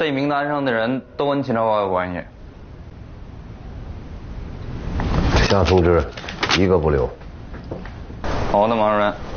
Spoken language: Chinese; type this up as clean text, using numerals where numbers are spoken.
这名单上的人都跟秦朝华有关系。 夏同志，一个不留。 好的，马主任。